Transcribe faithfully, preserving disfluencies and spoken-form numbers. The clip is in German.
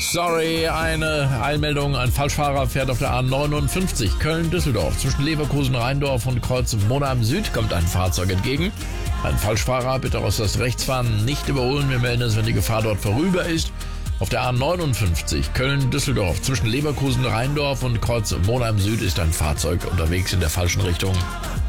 Sorry, eine Eilmeldung. Ein Falschfahrer fährt auf der A neunundfünfzig Köln-Düsseldorf. Zwischen Leverkusen-Rheindorf und Kreuz Monheim Süd kommt ein Fahrzeug entgegen. Ein Falschfahrer, bitte aus das Rechtsfahren nicht überholen. Wir melden es, wenn die Gefahr dort vorüber ist. Auf der A neunundfünfzig Köln-Düsseldorf zwischen Leverkusen-Rheindorf und Kreuz Monheim Süd ist ein Fahrzeug unterwegs in der falschen Richtung.